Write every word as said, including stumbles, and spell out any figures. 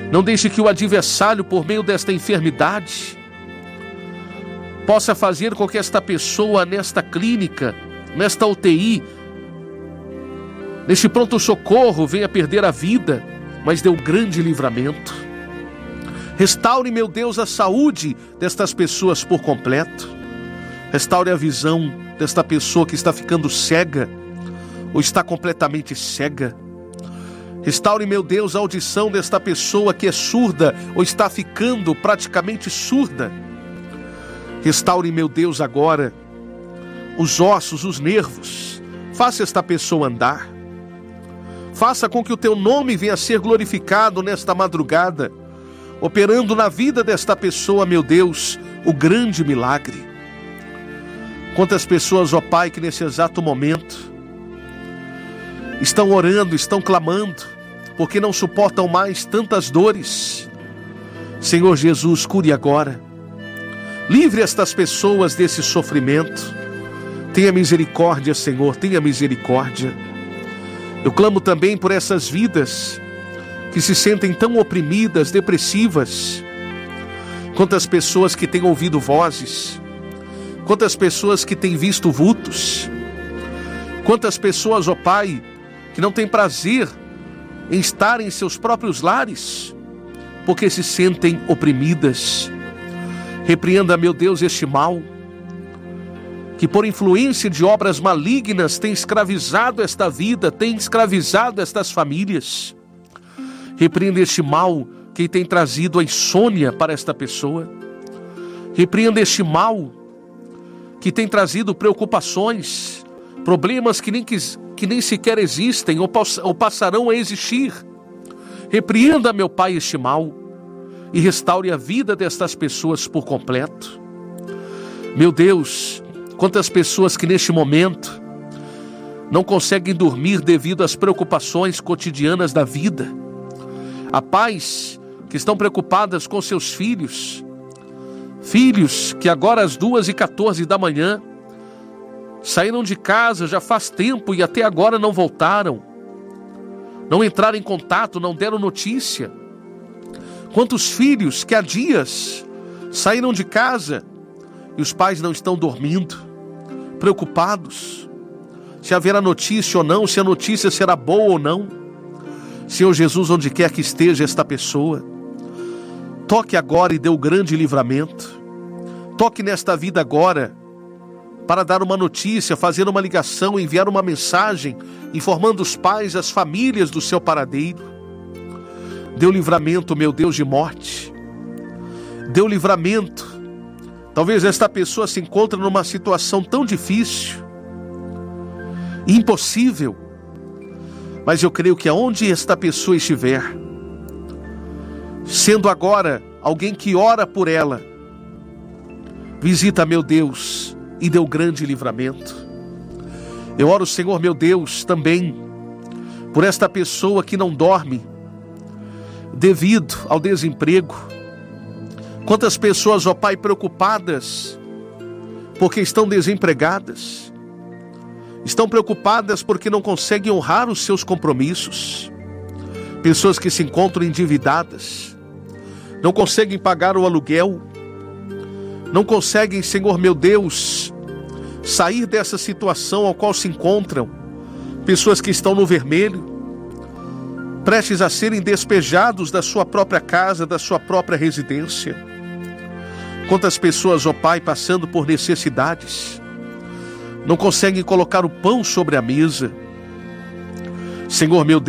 Não deixe que o adversário, por meio desta enfermidade, possa fazer com que esta pessoa nesta clínica, nesta U T I, neste pronto-socorro, venha perder a vida, mas dê um grande livramento. Restaure, meu Deus, a saúde destas pessoas por completo. Restaure a visão desta pessoa que está ficando cega ou está completamente cega. Restaure, meu Deus, a audição desta pessoa que é surda ou está ficando praticamente surda. Restaure, meu Deus, agora os ossos, os nervos. Faça esta pessoa andar. Faça com que o teu nome venha a ser glorificado nesta madrugada, operando na vida desta pessoa, meu Deus, o grande milagre. Quantas pessoas, ó Pai, que nesse exato momento estão orando, estão clamando, porque não suportam mais tantas dores. Senhor Jesus, cure agora. Livre estas pessoas desse sofrimento. Tenha misericórdia, Senhor, tenha misericórdia. Eu clamo também por essas vidas que se sentem tão oprimidas, depressivas. Quantas pessoas que têm ouvido vozes. Quantas pessoas que têm visto vultos. Quantas pessoas, ó Pai, que não têm prazer em estar em seus próprios lares, porque se sentem oprimidas. Repreenda, meu Deus, este mal, que por influência de obras malignas tem escravizado esta vida, tem escravizado estas famílias. Repreenda este mal que tem trazido a insônia para esta pessoa. Repreenda este mal que tem trazido preocupações, problemas que nem, que nem sequer existem ou, ou passarão a existir. Repreenda, meu Pai, este mal e restaure a vida destas pessoas por completo. Meu Deus, quantas pessoas que neste momento não conseguem dormir devido às preocupações cotidianas da vida. Há pais que estão preocupadas com seus filhos, filhos que agora às duas e quatorze da manhã saíram de casa já faz tempo e até agora não voltaram, não entraram em contato, não deram notícia. Quantos filhos que há dias saíram de casa e os pais não estão dormindo, preocupados, se haverá notícia ou não, se a notícia será boa ou não. Senhor Jesus, onde quer que esteja esta pessoa, toque agora e dê o grande livramento. Toque nesta vida agora, para dar uma notícia, fazer uma ligação, enviar uma mensagem, informando os pais, as famílias do seu paradeiro. Dê o livramento, meu Deus, de morte. Dê o livramento. Talvez esta pessoa se encontre numa situação tão difícil, impossível, mas eu creio que aonde esta pessoa estiver, sendo agora alguém que ora por ela, visita, meu Deus, e dê o grande livramento. Eu oro, Senhor, meu Deus, também por esta pessoa que não dorme devido ao desemprego. Quantas pessoas, ó Pai, preocupadas porque estão desempregadas, estão preocupadas porque não conseguem honrar os seus compromissos. Pessoas que se encontram endividadas, não conseguem pagar o aluguel, não conseguem, Senhor meu Deus, sair dessa situação ao qual se encontram. Pessoas que estão no vermelho, prestes a serem despejados da sua própria casa, da sua própria residência. Quantas pessoas, ó Pai, passando por necessidades, não conseguem colocar o pão sobre a mesa. Senhor meu Deus,